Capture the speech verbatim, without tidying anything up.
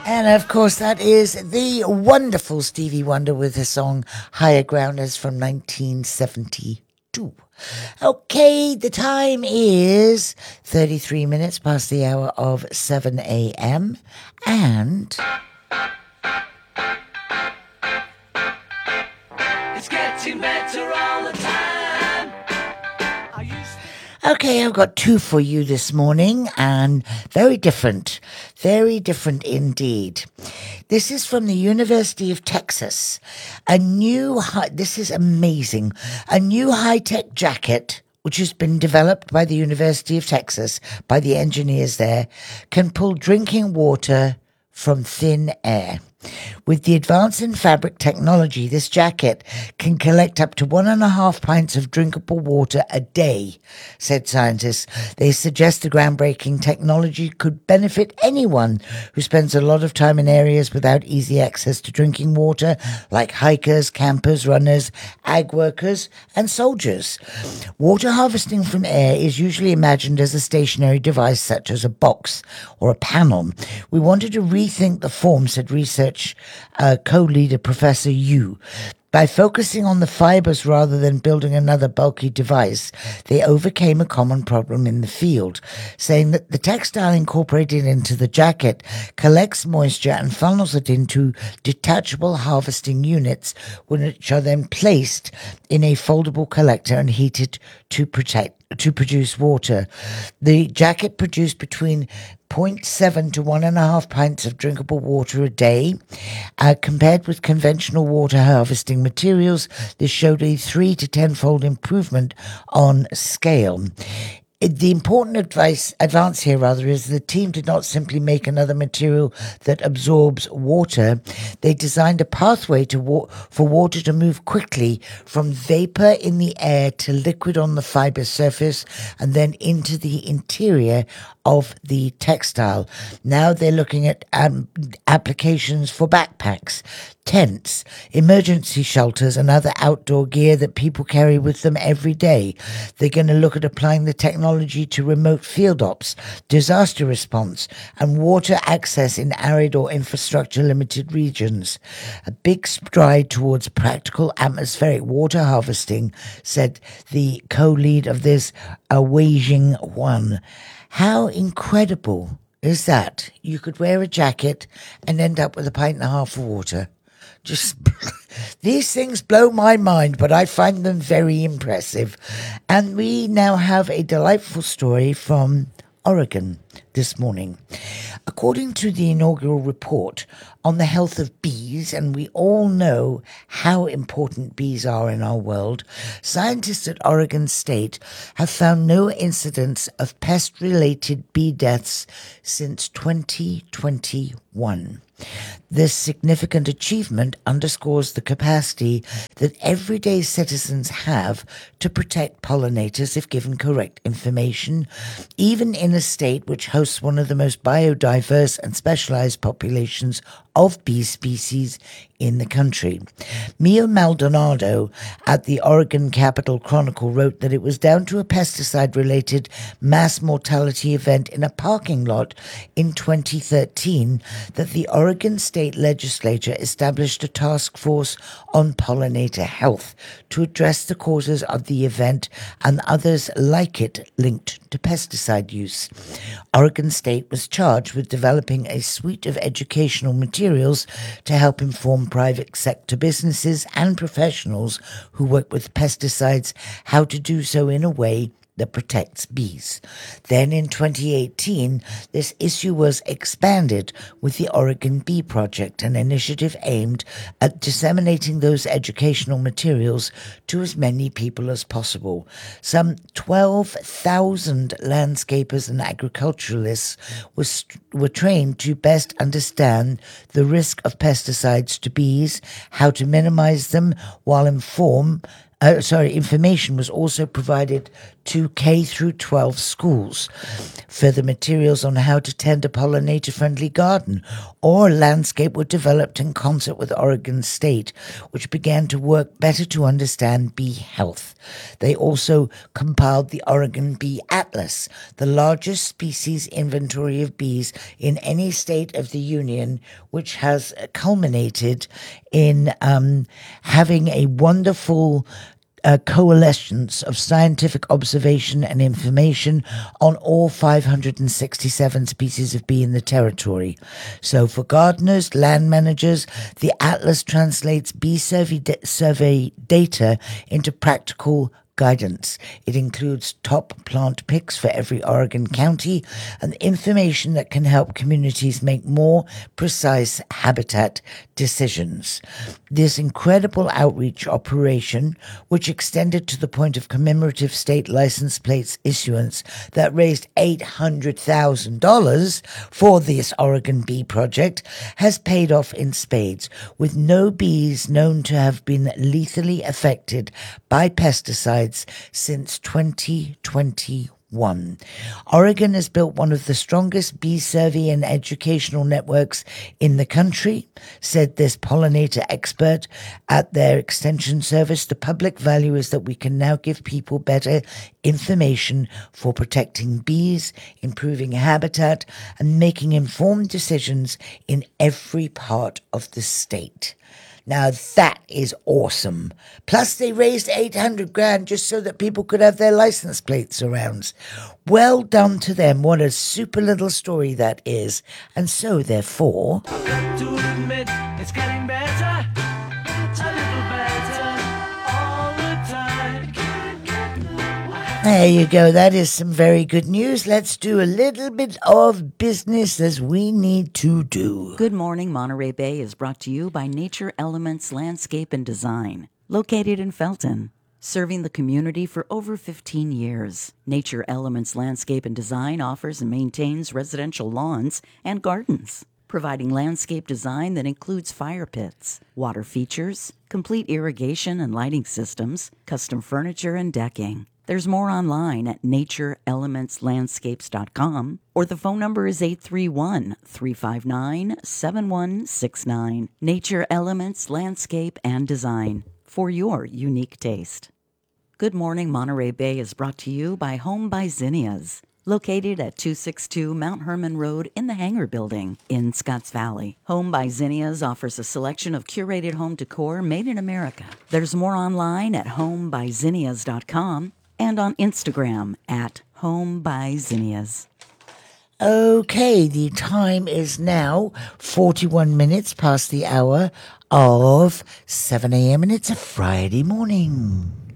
And of course, that is the wonderful Stevie Wonder with the song Higher Grounders from nineteen seventy-two. Okay, the time is thirty-three minutes past the hour of seven a.m. and it's getting better all the time. okay, I've got two for you this morning, and very different. Very different indeed. This is from the University of Texas. A new, hi- this is amazing, a new high-tech jacket, which has been developed by the University of Texas, by the engineers there, can pull drinking water from thin air. With the advance in fabric technology, this jacket can collect up to one and a half pints of drinkable water a day, said scientists. They suggest the groundbreaking technology could benefit anyone who spends a lot of time in areas without easy access to drinking water, like hikers, campers, runners, ag workers, and soldiers. Water harvesting from air is usually imagined as a stationary device such as a box or a panel. We wanted to rethink the form, said research uh, co-leader Professor Yu. By focusing on the fibers rather than building another bulky device, they overcame a common problem in the field, saying that the textile incorporated into the jacket collects moisture and funnels it into detachable harvesting units, which are then placed in a foldable collector and heated to protect to produce water. The jacket produced between zero point seven to one and a half pints of drinkable water a day. Uh, compared with conventional water harvesting materials, this showed a three to tenfold improvement on scale. The important advice, advance here, rather, is the team did not simply make another material that absorbs water. They designed a pathway to wa- for water to move quickly from vapor in the air to liquid on the fiber surface and then into the interior of the textile. Now they're looking at um, applications for backpacks, tents, emergency shelters, and other outdoor gear that people carry with them every day. They're going to look at applying the technology to remote field ops, disaster response, and water access in arid or infrastructure limited regions. A big stride towards practical atmospheric water harvesting, said the co-lead of this, uh, Wei Jing Huan. How incredible is that? You could wear a jacket and end up with a pint and a half of water. Just these things blow my mind, but I find them very impressive. And we now have a delightful story from Oregon this morning. According to the inaugural report on the health of bees, and we all know how important bees are in our world, scientists at Oregon State have found no incidents of pest-related bee deaths since twenty twenty-one. This significant achievement underscores the capacity that everyday citizens have to protect pollinators if given correct information, even in a state which hosts one of the most biodiverse and specialized populations of bee species in the country. Mia Maldonado at the Oregon Capitol Chronicle wrote that it was down to a pesticide-related mass mortality event in a parking lot in twenty thirteen that the Oregon State Legislature established a task force on pollinator health to address the causes of the event and others like it linked to pesticide use. Oregon State was charged with developing a suite of educational materials to help inform private sector businesses and professionals who work with pesticides how to do so in a way that protects bees. Then in twenty eighteen, this issue was expanded with the Oregon Bee Project, an initiative aimed at disseminating those educational materials to as many people as possible. Some twelve thousand landscapers and agriculturalists was, were trained to best understand the risk of pesticides to bees, how to minimize them while inform Uh, sorry, information was also provided to K through twelve schools. Further materials on how to tend a pollinator-friendly garden or landscape were developed in concert with Oregon State, which began to work better to understand bee health. They also compiled the Oregon Bee Atlas, the largest species inventory of bees in any state of the Union, which has culminated in um, having a wonderful Uh, coalescence of scientific observation and information on all five hundred sixty-seven species of bee in the territory. So for gardeners, land managers, the Atlas translates bee survey, da- survey data into practical guidance. It includes top plant picks for every Oregon county and information that can help communities make more precise habitat decisions. This incredible outreach operation, which extended to the point of commemorative state license plates issuance that raised eight hundred thousand dollars for this Oregon Bee Project, has paid off in spades, with no bees known to have been lethally affected by pesticides since twenty twenty-one. Oregon has built one of the strongest bee survey and educational networks in the country, said this pollinator expert at their extension service. The public value is that we can now give people better information for protecting bees, improving habitat, and making informed decisions in every part of the state. Now that is awesome. Plus they raised eight hundred grand just so that people could have their license plates around. Well done to them. What a super little story that is. And so therefore, I've got to admit, it's getting better, a little better, all the time. there you go. That is some very good news. Let's do a little bit of business as we need to do. Good Morning Monterey Bay is brought to you by Nature Elements Landscape and Design, located in Felton. Serving the community for over fifteen years, Nature Elements Landscape and Design offers and maintains residential lawns and gardens, providing landscape design that includes fire pits, water features, complete irrigation and lighting systems, custom furniture and decking. There's more online at nature elements landscapes dot com, or the phone number is eight three one, three five nine, seven one six nine. Nature Elements Landscape and Design, for your unique taste. Good Morning Monterey Bay is brought to you by Home by Zinnias, located at two sixty-two Mount Herman Road in the Hangar Building in Scotts Valley. Home by Zinnias offers a selection of curated home decor made in America. There's more online at home by zinnias dot com and on Instagram at Home by Zinnias. Okay, the time is now forty-one minutes past the hour of seven a.m. and it's a Friday morning.